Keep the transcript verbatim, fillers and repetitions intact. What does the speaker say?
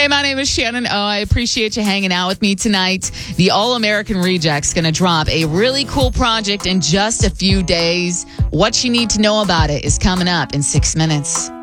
Hey, my name is Shannon Oh. I appreciate you hanging out with me tonight. The All-American Rejects going to drop a really cool project in just a few days. What you need to know about it is coming up in six minutes.